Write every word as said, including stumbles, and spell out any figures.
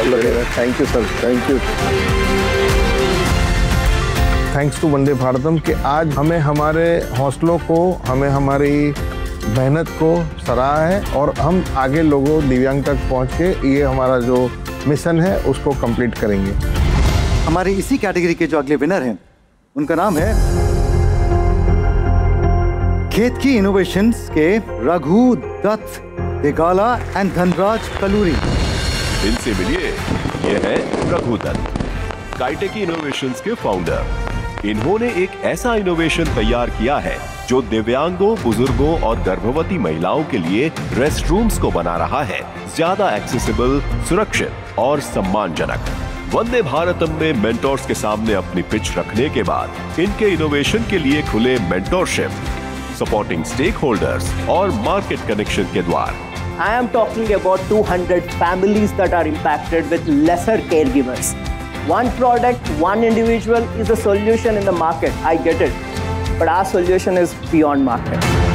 लगेगा। Thank you sir, thank you. Thanks to वंदे भारतम कि आज हमें हमारे हौसलों को, हमें हमारी मेहनत को सराहा है और हम आगे लोगों दिव्यांग तक पहुंच के ये हमारा जो मिशन है उसको कंप्लीट करेंगे। हमारे इसी कैटेगरी के जो अगले विनर हैं उनका नाम है खेतकी इनोवेशंस के रघु दत्त देगाला एंड धनराज कलूरी। इनसे मिलिए, ये है रघु दत्त, काइटेकी इनोवेशंस के फाउंडर। इन्होंने एक ऐसा इनोवेशन तैयार किया है जो दिव्यांगों, बुजुर्गों और गर्भवती महिलाओं के लिए रेस्ट रूम्स को बना रहा है ज्यादा एक्सेसिबल, सुरक्षित और सम्मानजनक। वंदे भारतम में मेंटोर्स के सामने अपनी पिच रखने के बाद इनके इनोवेशन के लिए खुले मेंटोरशिप, सपोर्टिंग स्टेक होल्डर्स और मार्केट कनेक्शन के द्वार। I am talking about two hundred families that are impacted with lesser caregivers. One product, one individual is a solution in the market. I get it. But our solution is beyond market.